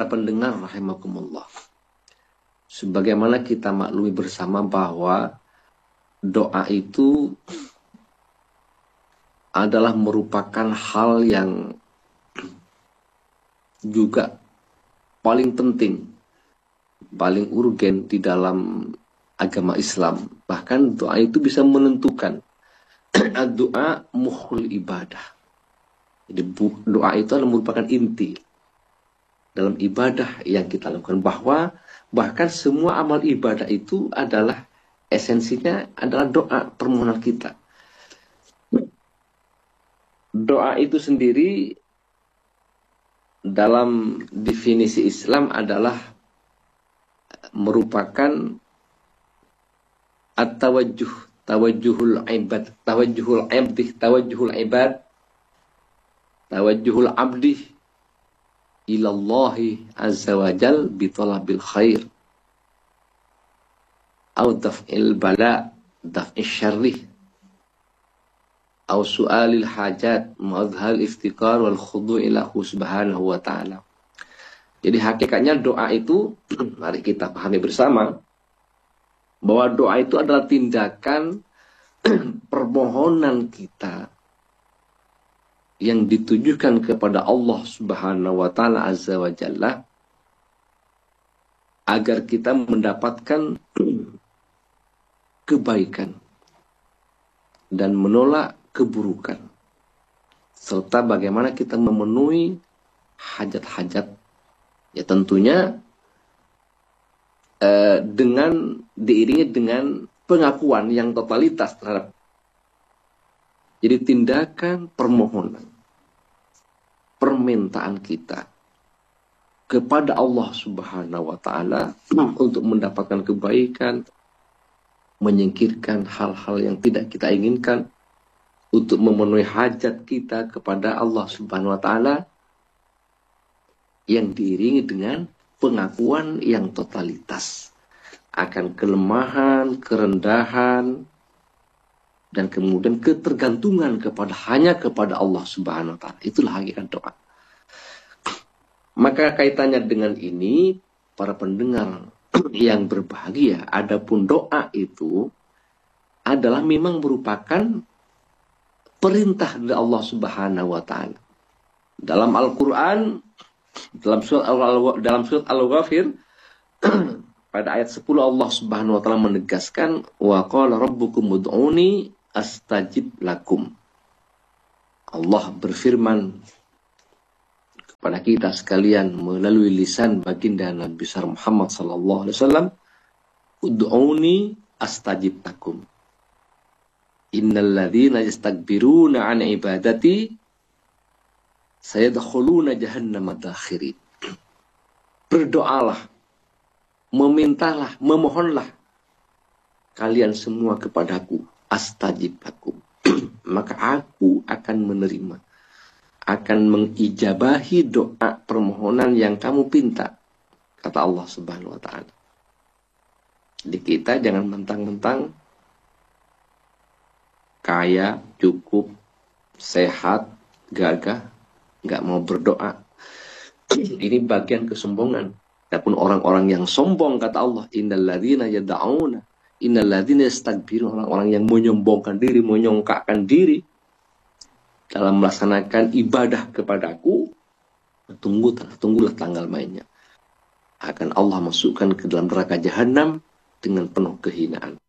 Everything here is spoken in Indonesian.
para pendengar rahimakumullah, sebagaimana kita maklumi bersama bahwa doa itu adalah merupakan hal yang juga paling penting, paling urgen di dalam agama Islam. Bahkan doa itu bisa menentukan. Doa mukhul ibadah. Jadi doa itu adalah merupakan inti dalam ibadah yang kita lakukan, bahwa bahkan semua amal ibadah itu adalah esensinya adalah doa permohonan kita. Doa itu sendiri dalam definisi Islam adalah merupakan at-tawajjuh, tawajjuhul ibad, tawajjuhul abdi ilallahi azza wa jal bitalabil khair au daf'il bala daf'il syarri au su'alil hajat ma'adhal iftikar wal khudu' ilahu subhanahu wa ta'ala. Jadi hakikatnya doa itu, mari kita pahami bersama, bahwa doa itu adalah tindakan permohonan kita yang ditujukan kepada Allah subhanahu wa ta'ala azza wa jalla, agar kita mendapatkan kebaikan dan menolak keburukan, serta bagaimana kita memenuhi hajat-hajat, ya tentunya dengan diiringi dengan pengakuan yang totalitas terhadap. Jadi tindakan permohonan, permintaan kita kepada Allah subhanahu wa ta'ala untuk mendapatkan kebaikan, menyingkirkan hal-hal yang tidak kita inginkan, untuk memenuhi hajat kita kepada Allah subhanahu wa ta'ala, yang diiringi dengan pengakuan yang totalitas akan kelemahan, kerendahan, dan kemudian ketergantungan hanya kepada Allah subhanahu wa ta'ala. Itulah hakikat doa. Maka kaitannya dengan ini, para pendengar yang berbahagia, adapun doa itu adalah memang merupakan perintah dari Allah subhanahu wa ta'ala. Dalam Al-Quran, dalam surat Al-Ghafir, pada ayat 10 Allah subhanahu wa ta'ala menegaskan, wa qala rabbukum ud'uni astajib lakum. Allah berfirman kepada kita sekalian melalui lisan baginda Nabi besar Muhammad sallallahu alaihi wasallam, ud'uni astajib lakum. Innal ladzina yastakbiruna an ibadati sayadkhuluna jahannama dakhirin. Berdoalah, memintalah, memohonlah kalian semua kepadaku, astajib lakum. Maka aku akan menerima, akan mengijabahi doa permohonan yang kamu pinta, kata Allah subhanahu wa ta'ala. Jadi kita jangan mentang-mentang kaya, cukup, sehat, gagah, nggak mau berdoa. Ini bagian kesombongan. Adapun orang-orang yang sombong, kata Allah, innal ladzina yad'una, innal ladzina yastakbirun, orang-orang yang menyombongkan diri, menyongkakkan diri dalam melaksanakan ibadah kepadaku, tunggulah tanggal mainnya. Akan Allah masukkan ke dalam neraka jahanam dengan penuh kehinaan.